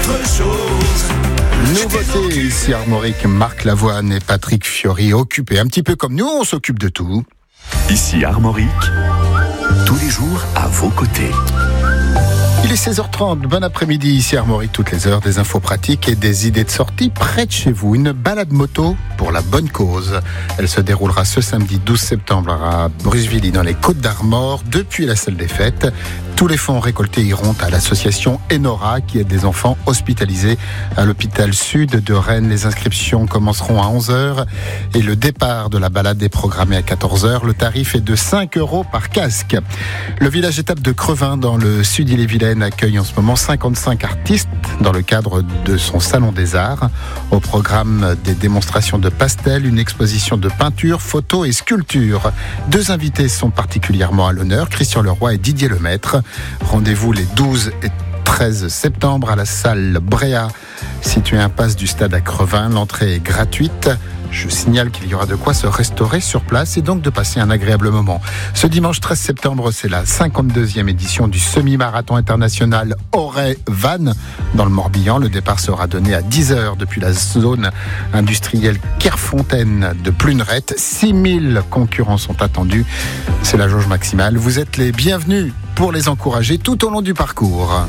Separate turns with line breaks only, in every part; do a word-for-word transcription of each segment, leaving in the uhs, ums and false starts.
autre chose.
Nouveauté ici Armorique, Marc Lavoine et Patrick Fiori occupés. Un petit peu comme nous, on s'occupe de tout.
Ici Armorique, tous les jours à vos côtés.
Il est seize heures trente, bon après-midi ici Armorique, toutes les heures, des infos pratiques et des idées de sortie près de chez vous. Une balade moto pour la bonne cause. Elle se déroulera ce samedi douze septembre à Brucevilly dans les Côtes-d'Armor, depuis la salle des fêtes. Tous les fonds récoltés iront à l'association Enora qui aide des enfants hospitalisés à l'hôpital sud de Rennes. Les inscriptions commenceront à onze heures et le départ de la balade est programmé à quatorze heures. Le tarif est de cinq euros par casque. Le village étape de Crevin dans le sud Ille-et-Vilaine accueille en ce moment cinquante-cinq artistes dans le cadre de son salon des arts. Au programme des démonstrations de pastels, une exposition de peinture, photos et sculptures. Deux invités sont particulièrement à l'honneur, Christian Leroy et Didier Lemaître. Rendez-vous les douze et treize septembre à la salle Bréa, située impasse du stade à Crevin. L'entrée est gratuite. Je signale qu'il y aura de quoi se restaurer sur place et donc de passer un agréable moment. Ce dimanche treize septembre, c'est la cinquante-deuxième édition du semi-marathon international Auray-Vannes dans le Morbihan. Le départ sera donné à dix heures depuis la zone industrielle Kerfontaine de Pluneret. six mille concurrents sont attendus. C'est la jauge maximale. Vous êtes les bienvenus pour les encourager tout au long du parcours.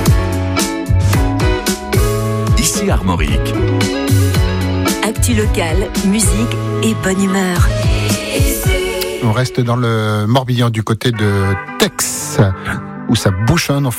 Ici Armorique.
Actu locale, musique et bonne humeur.
On reste dans le Morbihan du côté de Tex, où ça bouchonne. On fait